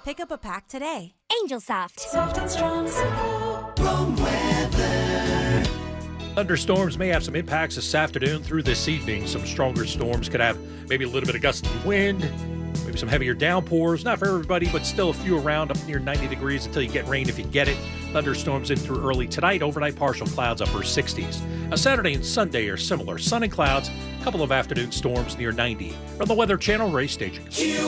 Pick up a pack today. Angel Soft. Soft and strong, simple, warm weather. Thunderstorms may have some impacts this afternoon through this evening. Some stronger storms could have maybe a little bit of gusty wind, maybe some heavier downpours. Not for everybody, but still a few around up near 90 degrees until you get rain if you get it. Thunderstorms in through early tonight. Overnight partial clouds upper 60s. Saturday and Sunday are similar. Sun and clouds, a couple of afternoon storms near 90. From the Weather Channel, Ray Staging.